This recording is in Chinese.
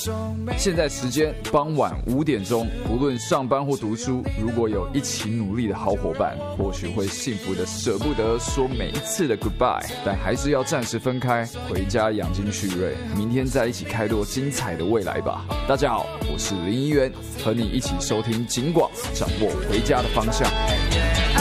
现在时间傍晚5点钟，无论上班或读书，如果有一起努力的好伙伴，或许会幸福的舍不得说每一次的 goodbye， 但还是要暂时分开，回家养精蓄锐，明天再一起开拓精彩的未来吧。大家好，我是林一元，和你一起收听警广，掌握回家的方向。